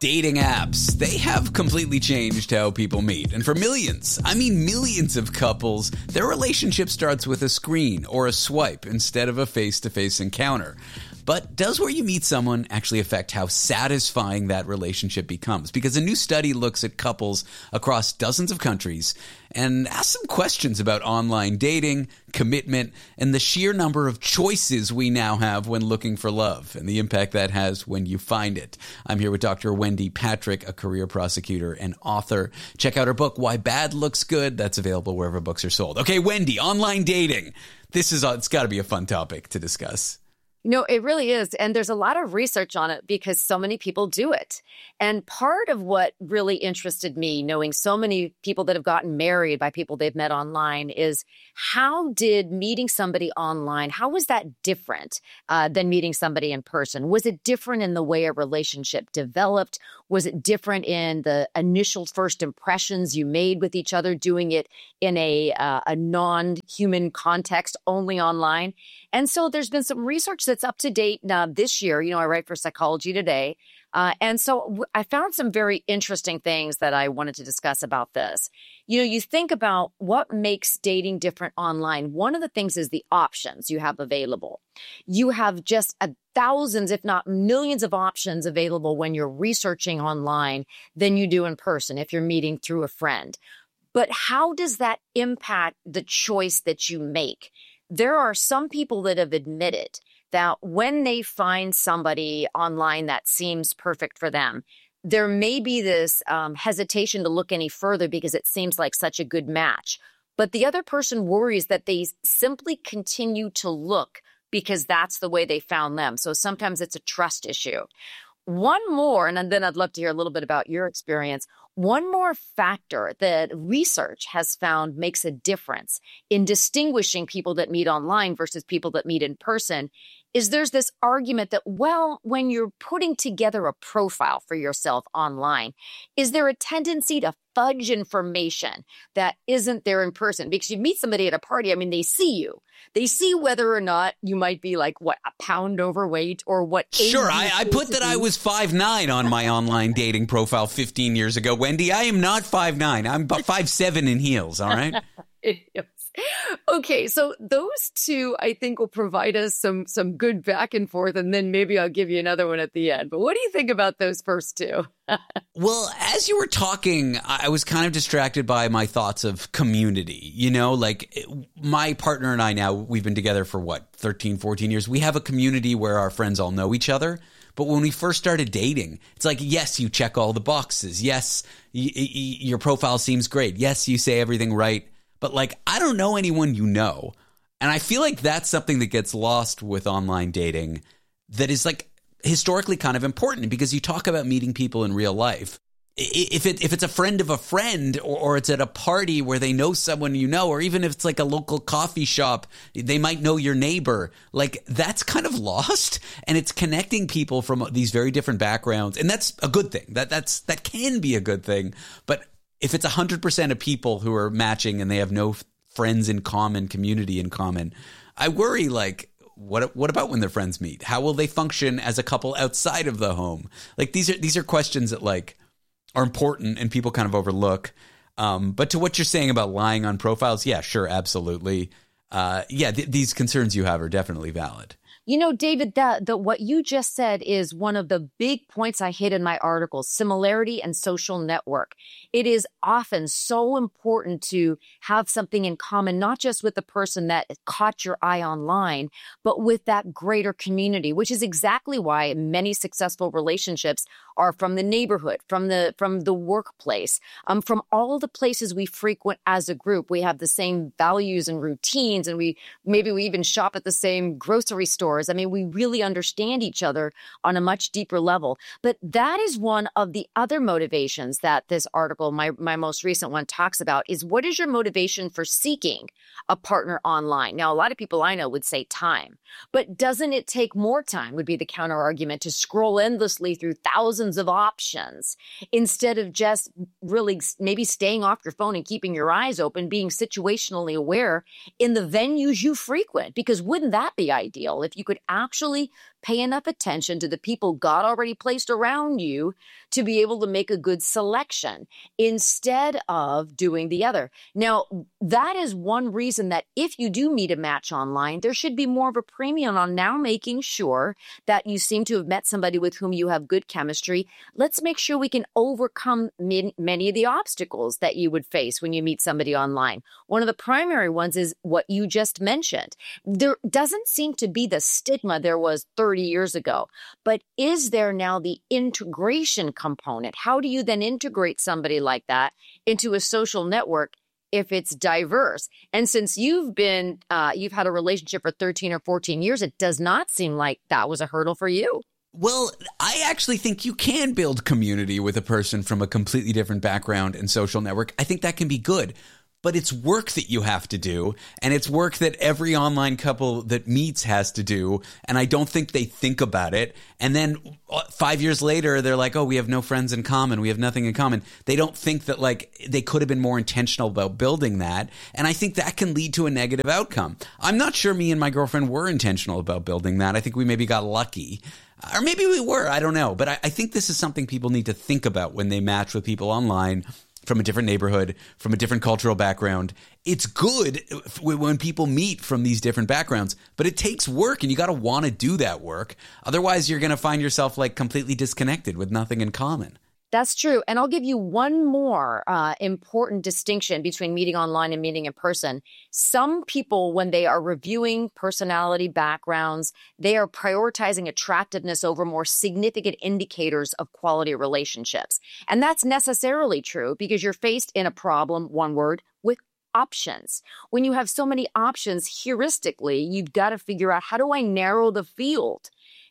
Dating apps, they have completely changed how people meet. And for millions, I mean millions of couples, their relationship starts with a screen or a swipe instead of a face-to-face encounter. But does where you meet someone actually affect how satisfying that relationship becomes? Because a new study looks at couples across dozens of countries and asks some questions about online dating, commitment, and the sheer number of choices we now have when looking for love and the impact that has when you find it. I'm here with Dr. Wendy Patrick, a career prosecutor and author. Check out her book, Why Bad Looks Good. That's available wherever books are sold. Okay, Wendy, online dating. It's got to be a fun topic to discuss. No, it really is. And there's a lot of research on it because so many people do it. And part of what really interested me, knowing so many people that have gotten married by people they've met online, is how did meeting somebody online, how was that different than meeting somebody in person? Was it different in the way a relationship developed? Was it different in the initial first impressions you made with each other, doing it in a non-human context, only online? And so there's been some research that's up to date this year. I write for Psychology Today. And so I found some very interesting things that I wanted to discuss about this. You think about what makes dating different online. One of the things is the options you have available. You have just thousands, if not millions of options available when you're researching online than you do in person if you're meeting through a friend. But how does that impact the choice that you make? There are some people that have admitted that when they find somebody online that seems perfect for them, there may be this hesitation to look any further because it seems like such a good match. But the other person worries that they simply continue to look because that's the way they found them. So sometimes it's a trust issue. One more, and then I'd love to hear a little bit about your experience. One more factor that research has found makes a difference in distinguishing people that meet online versus people that meet in person is there's this argument that, well, when you're putting together a profile for yourself online, is there a tendency to fudge information that isn't there in person? Because you meet somebody at a party, I mean, they see you. They see whether or not you might be like, what, a pound overweight or what age. Sure, I put that I was 5'9" on my online dating profile 15 years ago. Wendy, I am not 5'9". I'm about 5'7" in heels, all right? Okay, so those two, I think, will provide us some good back and forth, and then maybe I'll give you another one at the end. But what do you think about those first two? Well, as you were talking, I was kind of distracted by my thoughts of community. Like my partner and I now, we've been together for 13, 14 years. We have a community where our friends all know each other. But when we first started dating, it's like, yes, you check all the boxes. Yes, your profile seems great. Yes, you say everything right. But like, I don't know anyone you know. And I feel like that's something that gets lost with online dating that is like historically kind of important because you talk about meeting people in real life. If it's a friend of a friend or it's at a party where they know someone you know, or even if it's like a local coffee shop, they might know your neighbor. Like that's kind of lost, and it's connecting people from these very different backgrounds. And that's a good thing. That can be a good thing. But if it's 100% of people who are matching and they have no friends in common, community in common, I worry like, what about when their friends meet? How will they function as a couple outside of the home? Like these are questions that like are important and people kind of overlook. But to what you're saying about lying on profiles, yeah, sure, absolutely. These concerns you have are definitely valid. David, what you just said is one of the big points I hit in my article, similarity and social network. It is often so important to have something in common, not just with the person that caught your eye online, but with that greater community, which is exactly why many successful relationships are from the neighborhood, from the workplace, from all the places we frequent as a group. We have the same values and routines, and maybe we even shop at the same grocery stores. I mean, we really understand each other on a much deeper level. But that is one of the other motivations that this article, my most recent one, talks about is what is your motivation for seeking a partner online? Now, a lot of people I know would say time, but doesn't it take more time would be the counter argument to scroll endlessly through thousands of options instead of just really maybe staying off your phone and keeping your eyes open, being situationally aware in the venues you frequent? Because wouldn't that be ideal if you you could actually pay enough attention to the people God already placed around you to be able to make a good selection instead of doing the other. Now, that is one reason that if you do meet a match online, there should be more of a premium on now making sure that you seem to have met somebody with whom you have good chemistry. Let's make sure we can overcome many of the obstacles that you would face when you meet somebody online. One of the primary ones is what you just mentioned. There doesn't seem to be the stigma there was 30 years ago, but is there now the integration component? How do you then integrate somebody like that into a social network if it's diverse? And since you've had a relationship for 13 or 14 years, it does not seem like that was a hurdle for you. Well, I actually think you can build community with a person from a completely different background and social network. I think that can be good. But it's work that you have to do, and it's work that every online couple that meets has to do, and I don't think they think about it. And then 5 years later, they're like, oh, we have no friends in common. We have nothing in common. They don't think that, like, they could have been more intentional about building that, and I think that can lead to a negative outcome. I'm not sure me and my girlfriend were intentional about building that. I think we maybe got lucky. Or maybe we were. I don't know. But I think this is something people need to think about when they match with people online from a different neighborhood, from a different cultural background. It's good when people meet from these different backgrounds, but it takes work, and you got to want to do that work. Otherwise, you're going to find yourself like completely disconnected with nothing in common. That's true. And I'll give you one more important distinction between meeting online and meeting in person. Some people, when they are reviewing personality backgrounds, they are prioritizing attractiveness over more significant indicators of quality relationships. And that's necessarily true because you're faced in a problem, one word, with options. When you have so many options, heuristically, you've got to figure out, how do I narrow the field?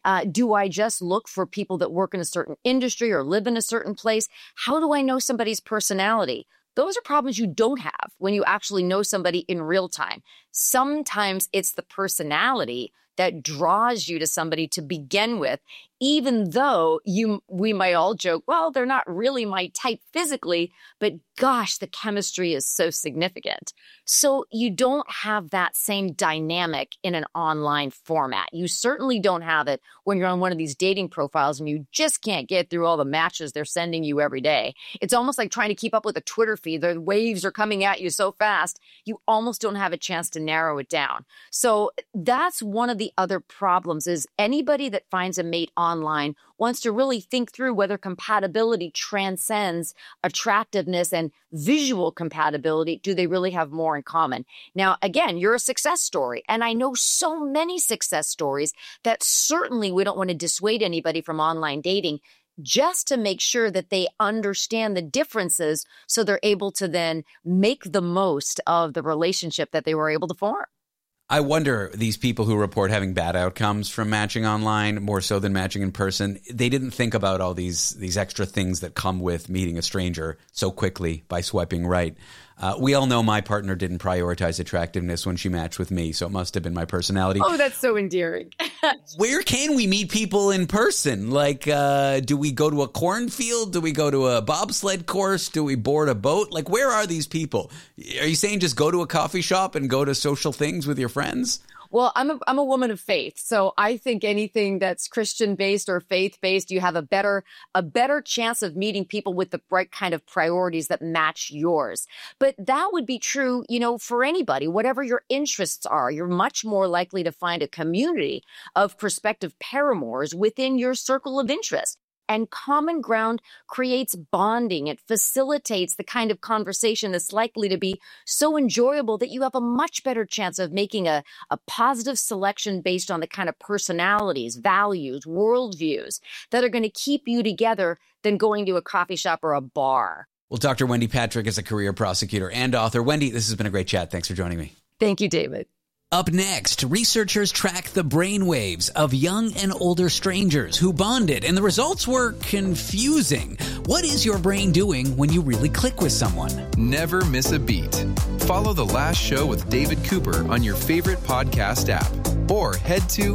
Do I just look for people that work in a certain industry or live in a certain place? How do I know somebody's personality? Those are problems you don't have when you actually know somebody in real time. Sometimes it's the personality that draws you to somebody to begin with, even though we might all joke, well, they're not really my type physically, but gosh, the chemistry is so significant. So you don't have that same dynamic in an online format. You certainly don't have it when you're on one of these dating profiles and you just can't get through all the matches they're sending you every day. It's almost like trying to keep up with a Twitter feed. The waves are coming at you so fast, you almost don't have a chance to narrow it down. So that's one of the other problems, is anybody that finds a mate online wants to really think through whether compatibility transcends attractiveness and visual compatibility. Do they really have more in common? Now, again, you're a success story, and I know so many success stories that certainly we don't want to dissuade anybody from online dating, just to make sure that they understand the differences so they're able to then make the most of the relationship that they were able to form. I wonder, these people who report having bad outcomes from matching online more so than matching in person, they didn't think about all these extra things that come with meeting a stranger so quickly by swiping right. We all know my partner didn't prioritize attractiveness when she matched with me, so it must have been my personality. Oh, that's so endearing. Where can we meet people in person? Like, do we go to a cornfield? Do we go to a bobsled course? Do we board a boat? Like, where are these people? Are you saying just go to a coffee shop and go to social things with your friends? Well, I'm a woman of faith, so I think anything that's Christian-based or faith-based, you have a better chance of meeting people with the right kind of priorities that match yours. But that would be true, for anybody. Whatever your interests are, you're much more likely to find a community of prospective paramours within your circle of interest. And common ground creates bonding. It facilitates the kind of conversation that's likely to be so enjoyable that you have a much better chance of making a positive selection based on the kind of personalities, values, worldviews that are going to keep you together than going to a coffee shop or a bar. Well, Dr. Wendy Patrick is a career prosecutor and author. Wendy, this has been a great chat. Thanks for joining me. Thank you, David. Up next, researchers track the brainwaves of young and older strangers who bonded, and the results were confusing. What is your brain doing when you really click with someone? Never miss a beat. Follow The Last Show with David Cooper on your favorite podcast app, or head to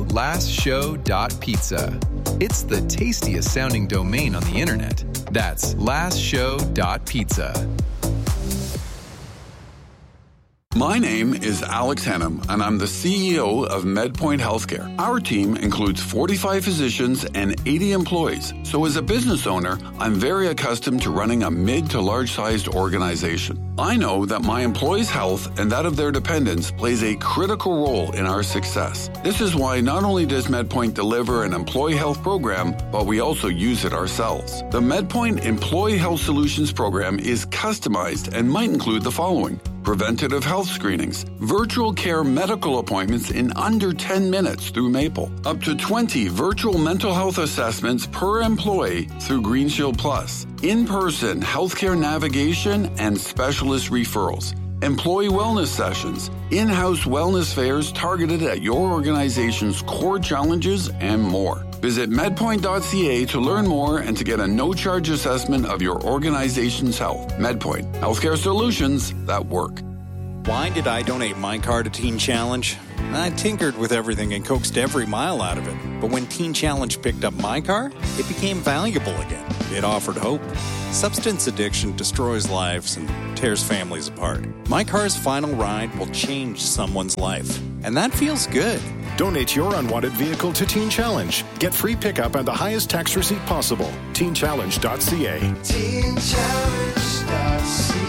lastshow.pizza. It's the tastiest sounding domain on the internet. That's lastshow.pizza. My name is Alex Hennum, and I'm the CEO of MedPoint Healthcare. Our team includes 45 physicians and 80 employees. So as a business owner, I'm very accustomed to running a mid to large-sized organization. I know that my employees' health and that of their dependents plays a critical role in our success. This is why not only does MedPoint deliver an employee health program, but we also use it ourselves. The MedPoint Employee Health Solutions program is customized and might include the following: preventative health screenings, virtual care medical appointments in under 10 minutes through Maple, up to 20 virtual mental health assessments per employee through GreenShield Plus, in-person healthcare navigation and specialist referrals, employee wellness sessions, in-house wellness fairs targeted at your organization's core challenges, and more. Visit medpoint.ca to learn more and to get a no-charge assessment of your organization's health. MedPoint, healthcare solutions that work. Why did I donate my car to Teen Challenge? I tinkered with everything and coaxed every mile out of it. But when Teen Challenge picked up my car, it became valuable again. It offered hope. Substance addiction destroys lives and tears families apart. My car's final ride will change someone's life. And that feels good. Donate your unwanted vehicle to Teen Challenge. Get free pickup and the highest tax receipt possible. TeenChallenge.ca. TeenChallenge.ca.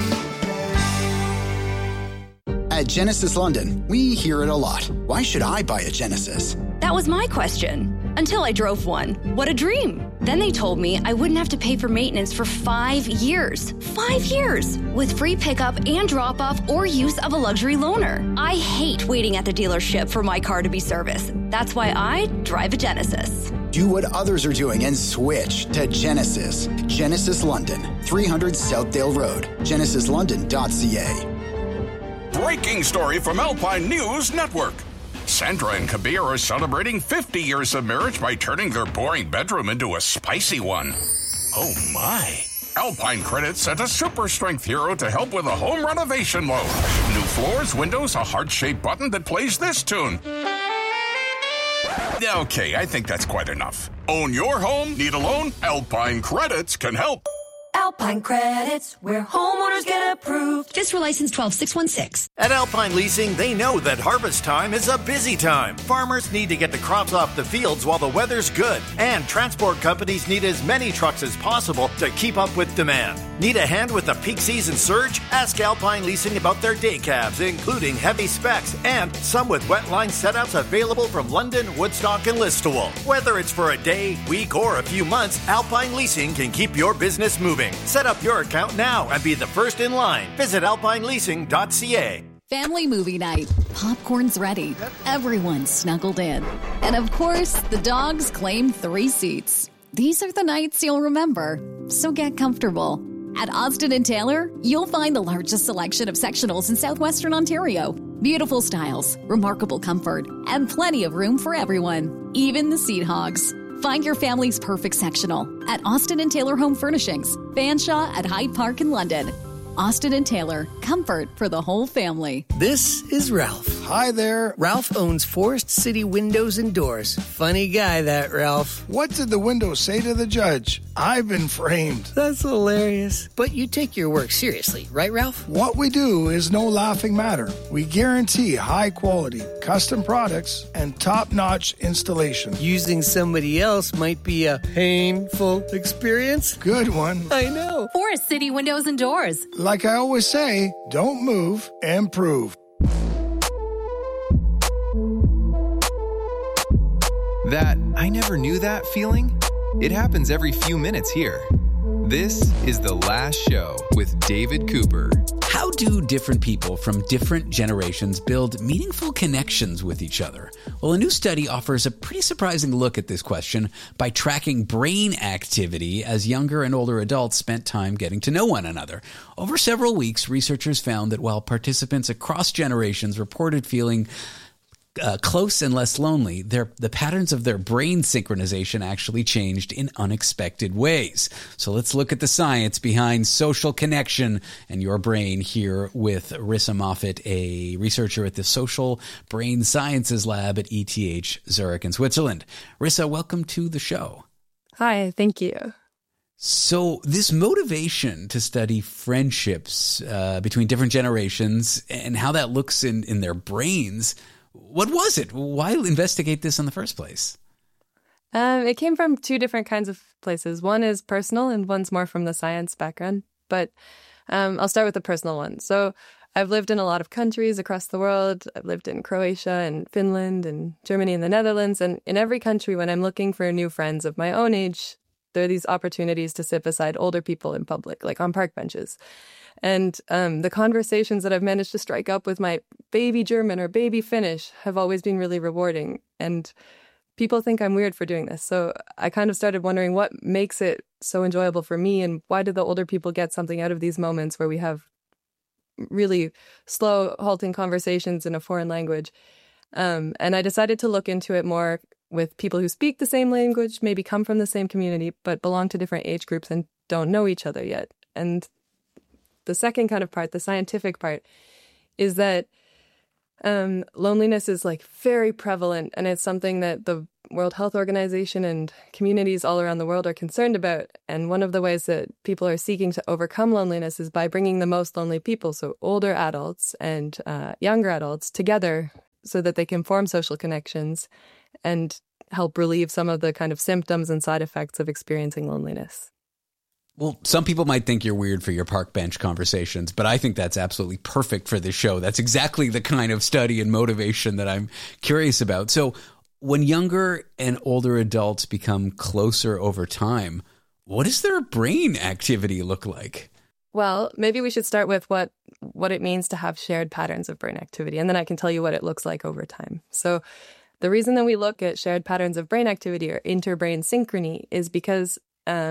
At Genesis London, we hear it a lot. Why should I buy a Genesis? That was my question. Until I drove one. What a dream. Then they told me I wouldn't have to pay for maintenance for 5 years. 5 years! With free pickup and drop-off or use of a luxury loaner. I hate waiting at the dealership for my car to be serviced. That's why I drive a Genesis. Do what others are doing and switch to Genesis. Genesis London, 300 Southdale Road. GenesisLondon.ca. Breaking story from Alpine News Network. Sandra and Kabir are celebrating 50 years of marriage by turning their boring bedroom into a spicy one. Oh my. Alpine Credit sent a super strength hero to help with a home renovation loan. New floors, windows, a heart-shaped button that plays this tune. Okay, I think that's quite enough. Own your home? Need a loan? Alpine Credits can help. Alpine Credits, where homeowners get approved. Fiscal license 12616. At Alpine Leasing, they know that harvest time is a busy time. Farmers need to get the crops off the fields while the weather's good. And transport companies need as many trucks as possible to keep up with demand. Need a hand with the peak season surge? Ask Alpine Leasing about their day cabs, including heavy specs and some with wetline setups available from London, Woodstock, and Listowel. Whether it's for a day, week, or a few months, Alpine Leasing can keep your business moving. Set up your account now and be the first in line. Visit alpineleasing.ca. Family movie night. Popcorn's ready. Everyone's snuggled in. And of course, the dogs claim 3 seats. These are the nights you'll remember, so get comfortable. At Austin & Taylor, you'll find the largest selection of sectionals in southwestern Ontario. Beautiful styles, remarkable comfort, and plenty of room for everyone, even the seat hogs. Find your family's perfect sectional at Austin & Taylor Home Furnishings, Fanshawe at Hyde Park in London. Austin & Taylor, comfort for the whole family. This is Ralph. Hi there. Ralph owns Forest City Windows and Doors. Funny guy, that Ralph. What did the window say to the judge? I've been framed. That's hilarious. But you take your work seriously, right, Ralph? What we do is no laughing matter. We guarantee high quality, custom products, and top-notch installation. Using somebody else might be a painful experience. Good one. I know. Forest City Windows and Doors. Like I always say, don't move, improve. That I never knew that feeling? It happens every few minutes here. This is The Last Show with David Cooper. How do different people from different generations build meaningful connections with each other? Well, a new study offers a pretty surprising look at this question by tracking brain activity as younger and older adults spent time getting to know one another. Over several weeks, researchers found that while participants across generations reported feeling close and less lonely, the patterns of their brain synchronization actually changed in unexpected ways. So let's look at the science behind social connection and your brain here with Rissa Moffat, a researcher at the Social Brain Sciences Lab at ETH Zurich in Switzerland. Rissa, welcome to the show. Hi, thank you. So this motivation to study friendships between different generations and how that looks in their brains, what was it? Why investigate this in the first place? It came from two different kinds of places. One is personal and one's more from the science background. But I'll start with the personal one. So I've lived in a lot of countries across the world. I've lived in Croatia and Finland and Germany and the Netherlands. And in every country, when I'm looking for new friends of my own age, there are these opportunities to sit beside older people in public, like on park benches. And the conversations that I've managed to strike up with my baby German or baby Finnish have always been really rewarding. And people think I'm weird for doing this. So I kind of started wondering what makes it so enjoyable for me, and why do the older people get something out of these moments where we have really slow, halting conversations in a foreign language. And I decided to look into it more with people who speak the same language, maybe come from the same community, but belong to different age groups and don't know each other yet. And the second kind of part, the scientific part, is that loneliness is like very prevalent, and it's something that the World Health Organization and communities all around the world are concerned about. And one of the ways that people are seeking to overcome loneliness is by bringing the most lonely people, so older adults and younger adults, together so that they can form social connections and help relieve some of the kind of symptoms and side effects of experiencing loneliness. Well, some people might think you're weird for your park bench conversations, but I think that's absolutely perfect for this show. That's exactly the kind of study and motivation that I'm curious about. So when younger and older adults become closer over time, what does their brain activity look like? Well, maybe we should start with what it means to have shared patterns of brain activity, and then I can tell you what it looks like over time. So the reason that we look at shared patterns of brain activity or interbrain synchrony is because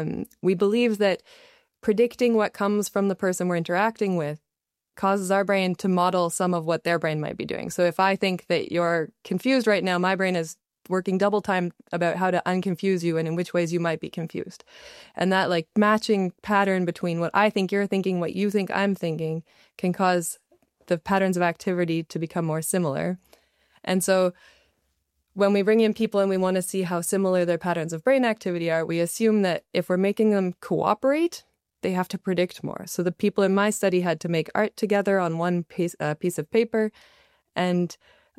we believe that predicting what comes from the person we're interacting with causes our brain to model some of what their brain might be doing. So if I think that you're confused right now, my brain is working double time about how to unconfuse you and in which ways you might be confused. And that like matching pattern between what I think you're thinking, what you think I'm thinking, can cause the patterns of activity to become more similar. And so when we bring in people and we want to see how similar their patterns of brain activity are, we assume that if we're making them cooperate, they have to predict more. So the people in my study had to make art together on one piece of paper. And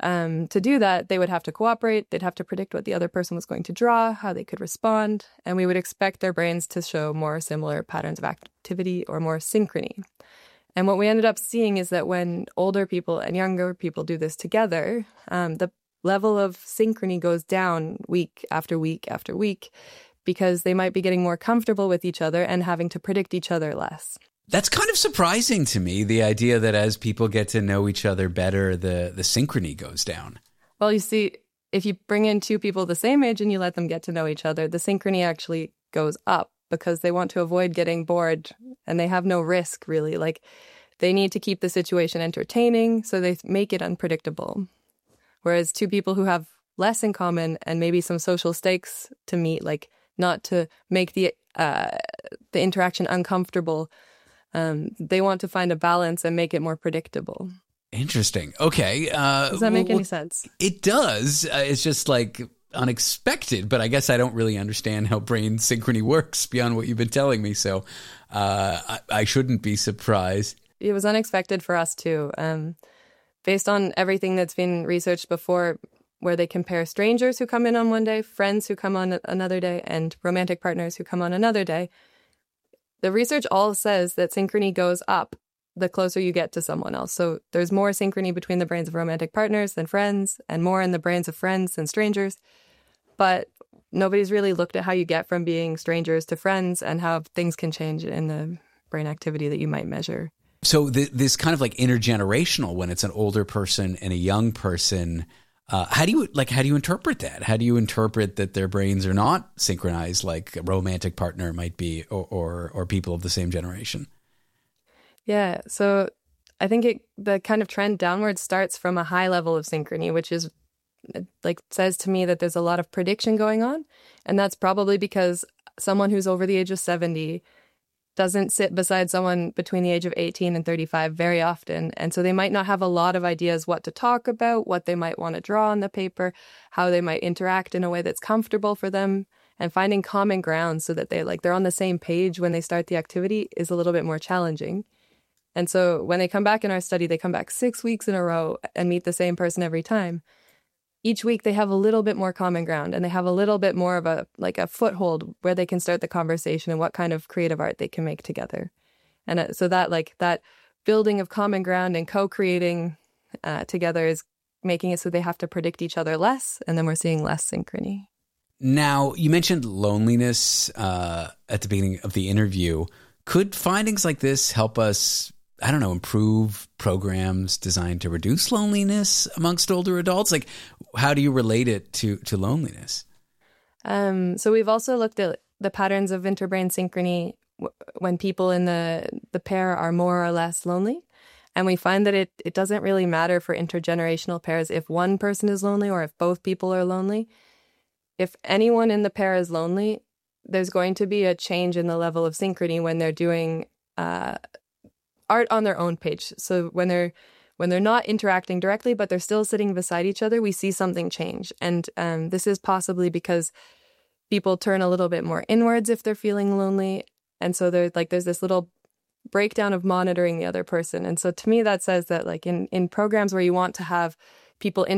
to do that, they would have to cooperate. They'd have to predict what the other person was going to draw, how they could respond. And we would expect their brains to show more similar patterns of activity or more synchrony. And what we ended up seeing is that when older people and younger people do this together, the level of synchrony goes down week after week after week because they might be getting more comfortable with each other and having to predict each other less. That's kind of surprising to me, the idea that as people get to know each other better, the synchrony goes down. Well, you see, if you bring in two people the same age and you let them get to know each other, the synchrony actually goes up because they want to avoid getting bored and they have no risk, really. Like, they need to keep the situation entertaining, so they make it unpredictable. Whereas two people who have less in common and maybe some social stakes to meet, like not to make the interaction uncomfortable, they want to find a balance and make it more predictable. Interesting. Okay. Does that make any sense? It does. It's just like unexpected, but I guess I don't really understand how brain synchrony works beyond what you've been telling me. So I shouldn't be surprised. It was unexpected for us too. Based on everything that's been researched before, where they compare strangers who come in on one day, friends who come on another day, and romantic partners who come on another day, the research all says that synchrony goes up the closer you get to someone else. So there's more synchrony between the brains of romantic partners than friends, and more in the brains of friends than strangers. But nobody's really looked at how you get from being strangers to friends and how things can change in the brain activity that you might measure. So this kind of like intergenerational, when it's an older person and a young person, how do you interpret that? How do you interpret that their brains are not synchronized like a romantic partner might be, or people of the same generation? Yeah, so I think the kind of trend downward starts from a high level of synchrony, which is like says to me that there's a lot of prediction going on, and that's probably because someone who's over the age of 70 doesn't sit beside someone between the age of 18 and 35 very often. And so they might not have a lot of ideas what to talk about, what they might want to draw on the paper, how they might interact in a way that's comfortable for them. And finding common ground so that they're on the same page when they start the activity is a little bit more challenging. And so when they come back in our study, they come back 6 weeks in a row and meet the same person every time. Each week they have a little bit more common ground, and they have a little bit more of a foothold where they can start the conversation and what kind of creative art they can make together. And so that building of common ground and co-creating together is making it so they have to predict each other less, and then we're seeing less synchrony. Now, you mentioned loneliness at the beginning of the interview. Could findings like this help us, I don't know, improve programs designed to reduce loneliness amongst older adults? Like, how do you relate it to loneliness? So we've also looked at the patterns of interbrain synchrony when people in the pair are more or less lonely. And we find that it doesn't really matter for intergenerational pairs if one person is lonely or if both people are lonely. If anyone in the pair is lonely, there's going to be a change in the level of synchrony when they're doing art on their own page. So when they're not interacting directly, but they're still sitting beside each other, we see something change. And this is possibly because people turn a little bit more inwards if they're feeling lonely. And so there's this little breakdown of monitoring the other person. And so to me, that says that in programs where you want to have people